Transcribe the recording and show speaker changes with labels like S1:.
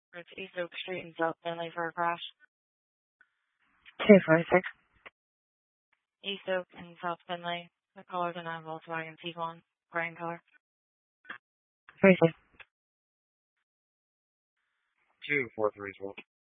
S1: It's East Oak Street in South Finley for a crash.
S2: 246.
S1: East Oak in South Finley. The color's a Volkswagen Tiguan, gray in color.
S2: 36.
S3: 243 as well.